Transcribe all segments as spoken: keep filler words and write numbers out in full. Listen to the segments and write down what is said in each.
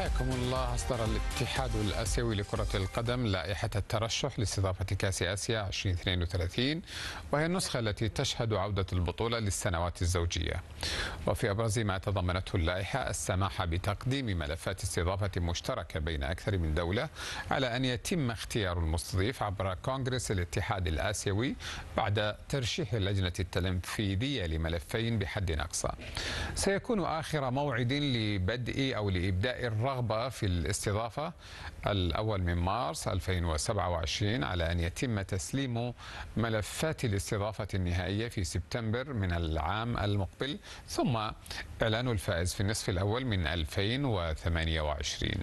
حياكم الله. أصدر الاتحاد الآسيوي لكرة القدم لائحة الترشح لاستضافة كأس آسيا ألفين واثنين وثلاثين، وهي النسخة التي تشهد عودة البطولة للسنوات الزوجية. وفي أبرز ما تضمنته اللائحة السماح بتقديم ملفات استضافة مشتركة بين أكثر من دولة على أن يتم اختيار المستضيف عبر كونغرس الاتحاد الآسيوي بعد ترشيح اللجنة التنفيذية لملفين بحد أقصى. سيكون آخر موعد لبدء أو لإبداء الرغبة في الاستضافة الأول من مارس ألفين وسبعة وعشرين، على أن يتم تسليم ملفات الاستضافة النهائية في سبتمبر من العام المقبل، ثم إعلان الفائز في النصف الأول من ألفين وثمانية وعشرين.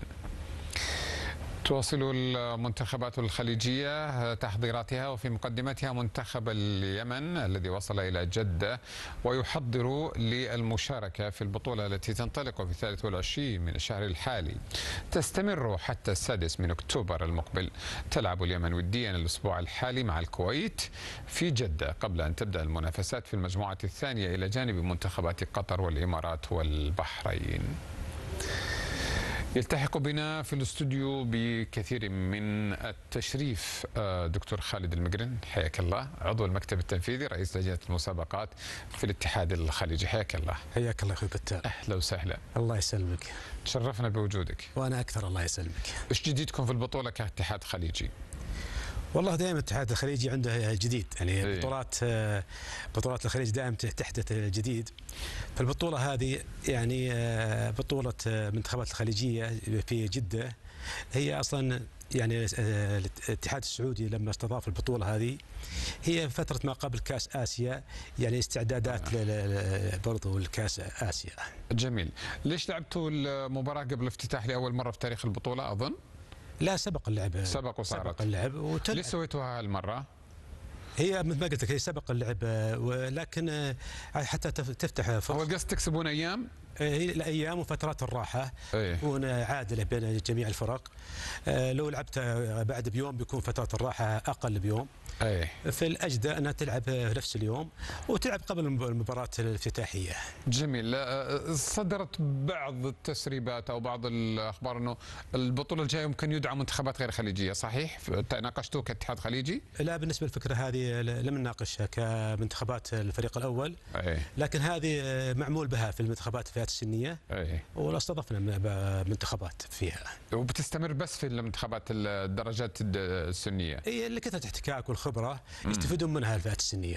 تواصل المنتخبات الخليجية تحضيراتها، وفي مقدمتها منتخب اليمن الذي وصل إلى جدة ويحضر للمشاركة في البطولة التي تنطلق في الثالث والعشرين من الشهر الحالي، تستمر حتى السادس من أكتوبر المقبل. تلعب اليمن وديا الأسبوع الحالي مع الكويت في جدة قبل أن تبدأ المنافسات في المجموعة الثانية إلى جانب منتخبات قطر والإمارات والبحرين. يلتحق بنا في الاستوديو بكثير من التشريف دكتور خالد المقرن، حياك الله، عضو المكتب التنفيذي رئيس لجنة المسابقات في الاتحاد الخليجي. حياك الله. حياك الله اخوي بتال. اهلا وسهلا. الله يسلمك. تشرفنا بوجودك. وانا اكثر، الله يسلمك. ايش جديدكم في البطولة كاتحاد خليجي؟ والله دائما الاتحاد الخليجي عنده جديد، يعني إيه؟ بطولات بطولات الخليج دائما تحدث جديد. فالبطولة هذه يعني بطولة منتخبات الخليجية في جدة، هي اصلا يعني الاتحاد السعودي لما استضاف البطولة هذه هي فترة ما قبل كأس آسيا، يعني استعدادات آه. برضو الكأس آسيا. جميل. ليش لعبتوا المباراة قبل الافتتاح لأول مرة في تاريخ البطولة أظن؟ لا، سبق اللعب. سبق وصارت. سبق اللعب وتل... ليش سويتوها هالمرة؟ هي مثل ما قلت لك هي سبق اللعب، ولكن حتى تفتح فرصة. هو القصد تكسبون أيام؟ هي الايام وفترات الراحه ايه؟ تكون عادله بين جميع الفرق. لو لعبت بعد بيوم بيكون فترات الراحه اقل بيوم. ايه؟ في الاجدى انها تلعب في نفس اليوم وتلعب قبل المباراه الافتتاحيه. جميل. صدرت بعض التسريبات او بعض الاخبار انه البطوله الجايه يمكن يدعى منتخبات غير خليجيه، صحيح؟ ناقشتوه كاتحاد خليجي؟ لا، بالنسبه للفكره هذه لم نناقشها كمنتخبات الفريق الاول. ايه؟ لكن هذه معمول بها في المنتخبات الفئات السنيه. ايه؟ واستضفنا منتخبات فيها. وبتستمر بس في المنتخبات الدرجات السنيه؟ اي، اللي كثره الاحتكاك والخبره يستفيدون منها الفئات السنيه.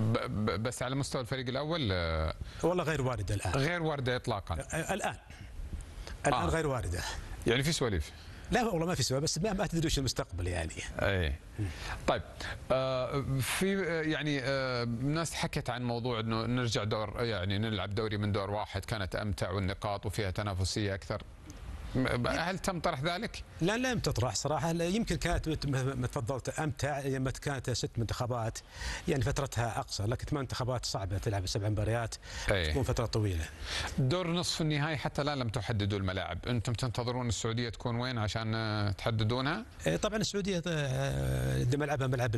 بس على مستوى الفريق الاول والله غير وارده الان. غير وارده اطلاقا الان. الان آه. غير وارده. يعني في سواليف؟ لا والله ما في سواليف، بس ما, ما تدري وش المستقبل يعني. اي. طيب آه في يعني آه ناس حكت عن موضوع انه نرجع دور، يعني نلعب دوري من دور واحد، كانت امتع والنقاط وفيها تنافسيه اكثر. هل تم طرح ذلك؟ لا، لم تطرح صراحه. يمكن كانت ما تفضلت امتع لما كانت ست منتخبات، يعني فترتها اقصر، لكن ثمان منتخبات صعبه تلعب سبع مباريات. أيه. تكون فتره طويله. دور نصف النهائي حتى الان لم تحددوا الملاعب، انتم تنتظرون السعوديه تكون وين عشان تحددونها؟ طبعا السعوديه ملعبها ملعب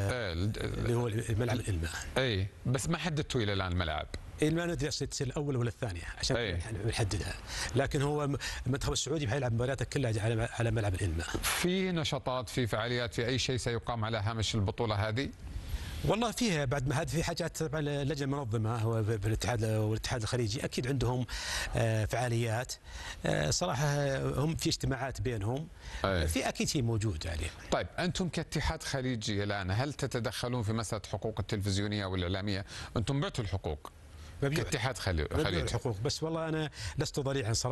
اللي هو ملعب الإلمة. اي، بس ما حددتوا الى الان الملاعب. ما ندري تصير الاولى ولا الثانيه عشان أيه. نحددها، لكن هو المنتخب السعودي حيلعب مبارياته كلها على على ملعب الإلمة. في نشاطات، في فعاليات، في اي شيء سيقام على هامش البطوله هذه؟ والله فيها بعد ما هذه في حاجات طبعا اللجنه المنظمه هو بالاتحاد والاتحاد الخليجي اكيد عندهم فعاليات. صراحه هم في اجتماعات بينهم. أيه. في اكيد شيء موجود يعني. طيب انتم كاتحاد خليجي الان هل تتدخلون في مساله حقوق التلفزيونيه والاعلاميه؟ انتم بعتوا الحقوق كاتحاد خليجي. الحقوق، بس والله انا لست ضليعا صراحه.